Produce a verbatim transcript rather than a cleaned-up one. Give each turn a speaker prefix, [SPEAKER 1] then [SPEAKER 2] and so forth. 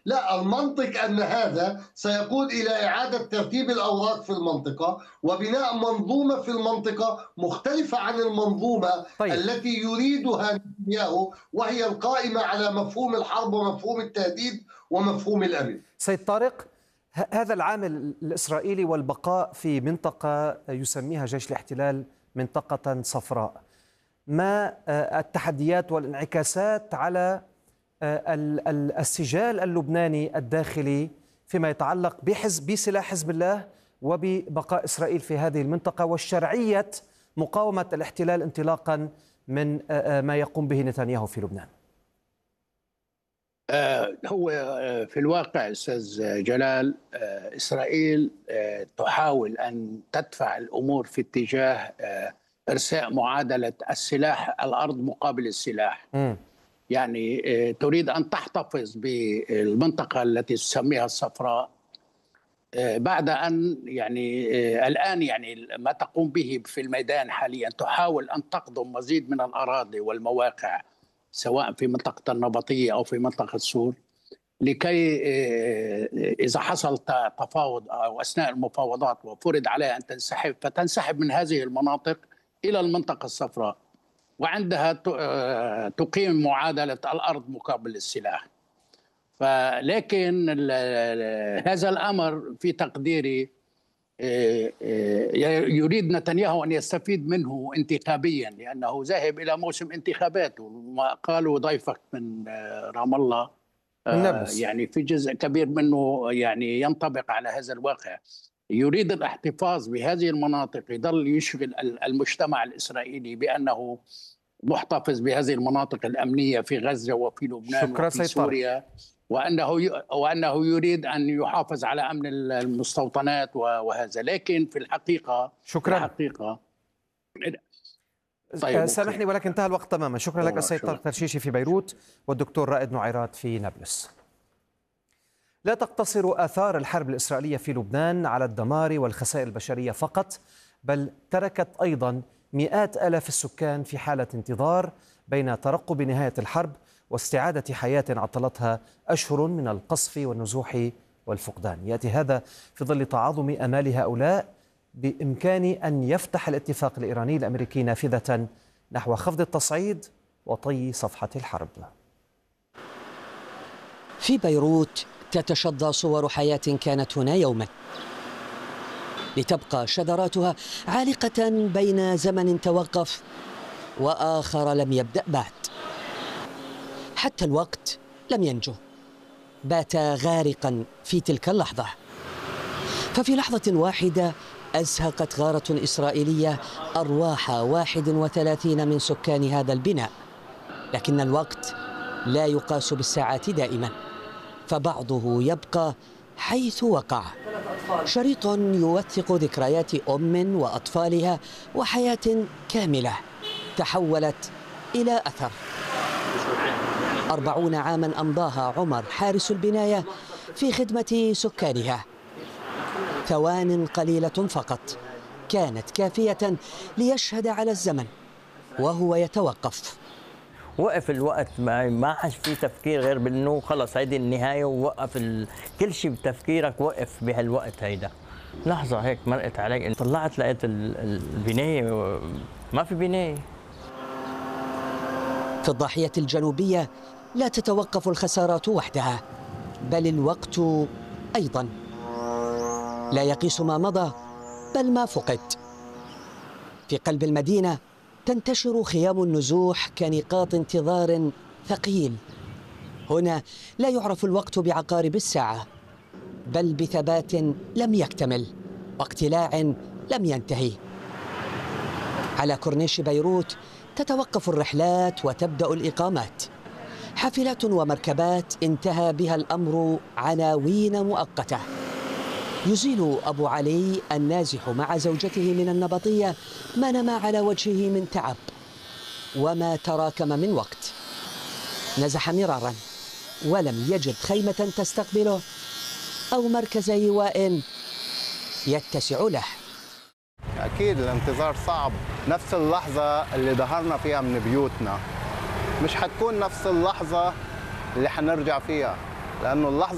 [SPEAKER 1] لا، المنطق أن هذا سيقود إلى إعادة ترتيب الأوراق في المنطقة وبناء منظومة في المنطقة مختلفة عن المنظومة
[SPEAKER 2] طيب.
[SPEAKER 1] التي يريدها نتنياهو، وهي القائمة على مفهوم الحرب ومفهوم التهديد ومفهوم الأمن.
[SPEAKER 2] سيد طارق، هذا العامل الإسرائيلي والبقاء في منطقة يسميها جيش الاحتلال منطقة صفراء، ما التحديات والانعكاسات على السجال اللبناني الداخلي فيما يتعلق بحزب بسلاح حزب الله وببقاء إسرائيل في هذه المنطقة وشرعية مقاومة الاحتلال انطلاقا من ما يقوم به نتنياهو في لبنان؟
[SPEAKER 3] هو في الواقع أستاذ جلال، إسرائيل تحاول أن تدفع الأمور في اتجاه إرساء معادلة السلاح الأرض مقابل السلاح. م. يعني تريد أن تحتفظ بالمنطقة التي تسميها الصفراء بعد أن يعني الآن يعني ما تقوم به في الميدان حاليا، تحاول أن تقضم مزيد من الأراضي والمواقع سواء في منطقة النبطية أو في منطقة سور، لكي إذا حصل تفاوض أو أثناء المفاوضات وفرض عليها أن تنسحب فتنسحب من هذه المناطق إلى المنطقة الصفراء، وعندها تقيم معادلة الأرض مقابل السلاح. فلكن هذا الأمر في تقديري يريد نتنياهو أن يستفيد منه انتخابيا، لأنه ذاهب إلى موسم انتخابات، وما قالوا ضيفك من رام الله يعني في جزء كبير منه يعني ينطبق على هذا الواقع. يريد الاحتفاظ بهذه المناطق، يظل يشغل المجتمع الإسرائيلي بأنه محتفظ بهذه المناطق الأمنية في غزة وفي لبنان وفي سوريا، وأنه وأنه يريد أن يحافظ على أمن المستوطنات وهذا. لكن في الحقيقة
[SPEAKER 2] شكرا.
[SPEAKER 3] الحقيقة
[SPEAKER 2] طيب سامحني ولكن انتهى الوقت تماما. شكرا لك السيد طارق ترشيشي في بيروت والدكتور رائد نعيرات في نابلس. لا تقتصر آثار الحرب الإسرائيلية في لبنان على الدمار والخسائر البشرية فقط، بل تركت أيضا مئات آلاف السكان في حالة انتظار بين ترقب نهاية الحرب واستعادة حياة عطلتها أشهر من القصف والنزوح والفقدان. يأتي هذا في ظل تعاظم آمال هؤلاء بإمكان أن يفتح الاتفاق الإيراني الأمريكي نافذة نحو خفض التصعيد وطي صفحة الحرب.
[SPEAKER 4] في بيروت تتشظى صور حياة كانت هنا يوما، لتبقى شذراتها عالقة بين زمن توقف وآخر لم يبدأ بعد. حتى الوقت لم ينجو، بات غارقا في تلك اللحظة. ففي لحظة واحدة أزهقت غارة إسرائيلية أرواح واحد وثلاثين من سكان هذا البناء. لكن الوقت لا يقاس بالساعات دائما، فبعضه يبقى حيث وقع. شريط يوثق ذكريات أم وأطفالها وحياة كاملة تحولت إلى أثر. أربعون عاما أمضاها عمر حارس البناية في خدمة سكانها. ثوان قليلة فقط كانت كافية ليشهد على الزمن وهو يتوقف.
[SPEAKER 5] وقف الوقت، ما ما عادش في تفكير غير بانه خلص هيدي النهايه، ووقف ال... كل شيء بتفكيرك وقف بهالوقت. هيدا لحظه هيك مرقت علي، طلعت لقيت البنايه ما في بنايه.
[SPEAKER 4] في الضاحيه الجنوبيه لا تتوقف الخسارات وحدها، بل الوقت ايضا لا يقيس ما مضى بل ما فقد. في قلب المدينه تنتشر خيام النزوح كنقاط انتظار ثقيل. هنا لا يعرف الوقت بعقارب الساعة، بل بثبات لم يكتمل واقتلاع لم ينتهي. على كورنيش بيروت تتوقف الرحلات وتبدأ الإقامات. حافلات ومركبات انتهى بها الأمر عناوين مؤقتة. يزيل أبو علي النازح مع زوجته من النبطية ما نما على وجهه من تعب وما تراكم من وقت. نزح مرارا ولم يجد خيمة تستقبله أو مركز إيواء يتسع له.
[SPEAKER 6] أكيد الانتظار صعب. نفس اللحظة اللي ظهرنا فيها من بيوتنا مش حتكون نفس اللحظة اللي حنرجع فيها، لأنه اللحظة